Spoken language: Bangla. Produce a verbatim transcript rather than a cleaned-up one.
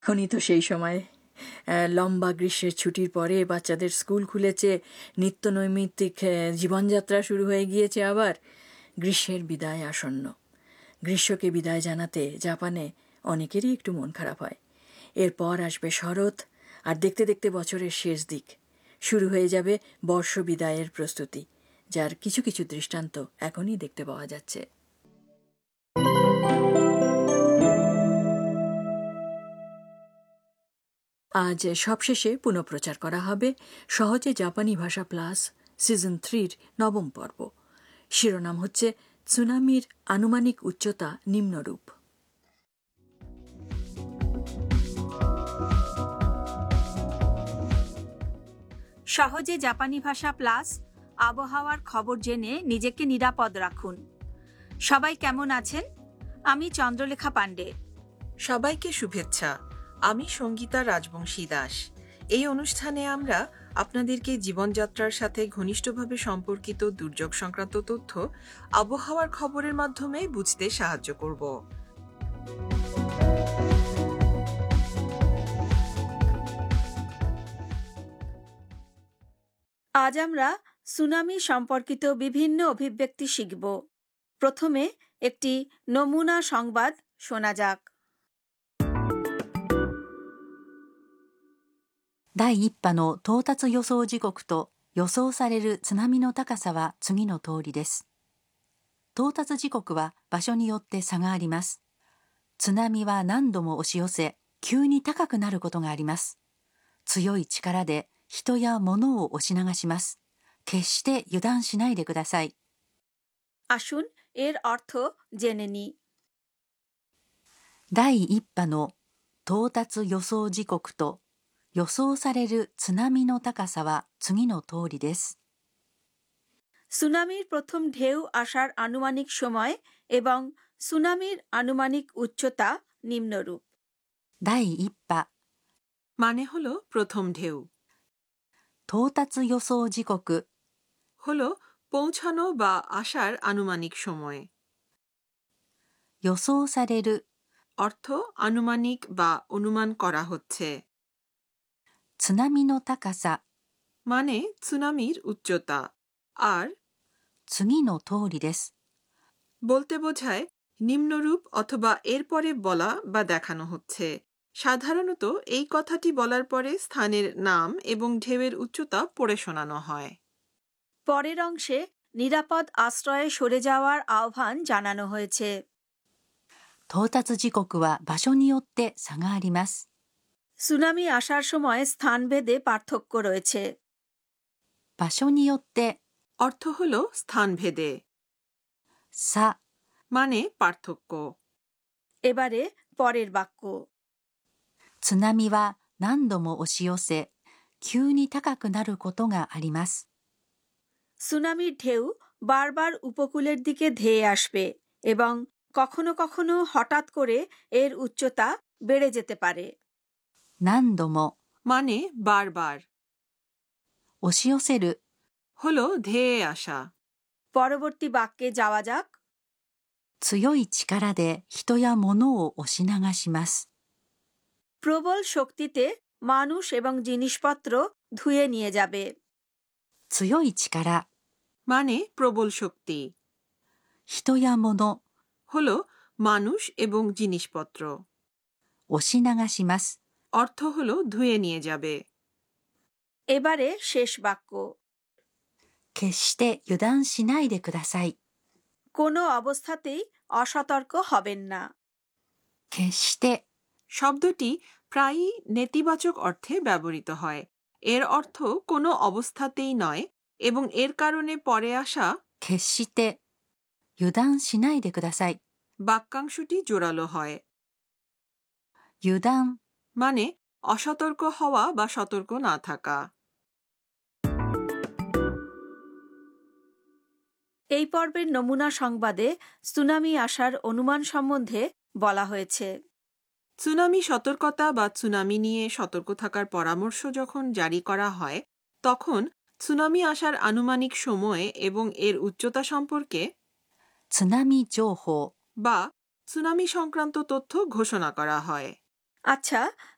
এখনই তো সেই সময় লম্বা গ্রীষ্মের ছুটির পরে বাচ্চাদের স্কুল খুলেছে, নিত্য নৈমিত্তিক জীবনযাত্রা শুরু হয়ে গিয়েছে। আবার গ্রীষ্মের বিদায় আসন্ন। গ্রীষ্মকে বিদায় জানাতে জাপানে অনেকেরই একটু মন খারাপ হয়। এরপর আসবে শরৎ, আর দেখতে দেখতে বছরের শেষ দিক শুরু হয়ে যাবে বর্ষ বিদায়ের প্রস্তুতি, যার কিছু কিছু দৃষ্টান্ত এখনই দেখতে পাওয়া যাচ্ছে। আজ সবশেষে পুনঃপ্রচার করা হবে সহজে জাপানি ভাষা প্লাস সিজন থ্রির নবম পর্ব। শিরোনাম হচ্ছে সুনামির আনুমানিক উচ্চতা নিম্নরূপ। সহজে জাপানি ভাষা প্লাস আবহাওয়ার খবর জেনে নিজেকে নিরাপদ রাখুন। সবাই কেমন আছেন? আমি চন্দ্রলেখা পাণ্ডে। সবাইকে শুভেচ্ছা। আমি সঙ্গীতা রাজবংশী দাস। এই অনুষ্ঠানে আমরা আপনাদেরকে জীবনযাত্রার সাথে ঘনিষ্ঠভাবে সম্পর্কিত দুর্যোগ সংক্রান্ত তথ্য আবহাওয়ার খবরের মাধ্যমে বুঝতে সাহায্য করব। আজ আমরা সুনামি সম্পর্কিত বিভিন্ন অভিব্যক্তি শিখব। প্রথমে একটি নমুনা সংবাদ শোনা যাক। 第一波の到達予想時刻と予想される津波の高さは次の通りです。到達時刻は場所によって差があります。津波は何度も押し寄せ、急に高くなることがあります。強い力で人や物を押し流します。決して油断しないでください。 আসুন এর অর্থ জেনে নিই। 第一波の到達予想時刻と予想される津波の高さは次の通りです。 সুনামির প্রথম ঢেউ আসার আনুমানিক সময় এবং সুনামির আনুমানিক উচ্চতা নিম্নরূপ। 第一波 মানে হলো প্রথম ঢেউ, 到達予想時刻 হলো পৌঁছানো বা আসার আনুমানিক সময়। 予想される অর্থ আনুমানিক বা অনুমান করা হচ্ছে। 津波の高さ মানে সুনামির উচ্চতা। আর 次の通りです。 বলতে বোঝায় নিম্নরূপ অথবা এরপরে বলা বা দেখানো হচ্ছে। সাধারণত এই কথাটি বলার পরে স্থানের নাম এবং ঢেউয়ের উচ্চতা পড়ে শোনানো হয়। পরের অংশে নিরাপদ আশ্রয়ে সরে যাওয়ার আহ্বান জানানো হয়েছে। 到達時刻は場所によって差があります。 সুনামি আসার সময় স্থানভেদে পার্থক্য রয়েছে। 場所によって অর্থ হল স্থানভেদে, 差 মানে পার্থক্য। এবারে পরের বাক্য। 津波は何度も押し寄せ、急に高くなることがあります。 সুনামির ঢেউ বারবার উপকূলের দিকে ধেয়ে আসবে এবং কখনো কখনো হঠাৎ করে এর উচ্চতা বেড়ে যেতে পারে। 何度も মানে বারবার, 押し寄せる হলো ধেয়ে আসা। পরবর্তী বাক্যে যাওয়া যাক। 強い力で人や物を押し流します。 প্রবল শক্তিতে মানুষ এবং জিনিসপত্র ধুয়ে নিয়ে যাবে। 強い力 মানে প্রবল শক্তি। 人や物 হলো মানুষ এবং জিনিসপত্র। 押し流します。 অর্থ হলো ধুয়ে নিয়ে যাবে। এবারে শেষ বাক্য। 決して油断しないでください。 কোনো অবস্থাতেই অসতর্ক হবেন না। 決して শব্দটি প্রায়ই নেতিবাচক অর্থে ব্যবহৃত হয়। এর অর্থ কোনো অবস্থাতেই নয় এবং এর কারণে পরে আসা 決して油断しないでください。 বাক্যাংশটি জোরালো হয়। 油断 মানে অসতর্ক হওয়া বা সতর্ক না থাকা। এই পর্বের নমুনা সংবাদে সুনামি আসার অনুমান সম্বন্ধে বলা হয়েছে। সুনামি সতর্কতা বা সুনামি নিয়ে সতর্ক থাকার পরামর্শ যখন জারি করা হয়, তখন সুনামি আসার আনুমানিক সময় এবং এর উচ্চতা সম্পর্কে 津波情報 বা সুনামি সংক্রান্ত তথ্য ঘোষণা করা হয়। আচ্ছা,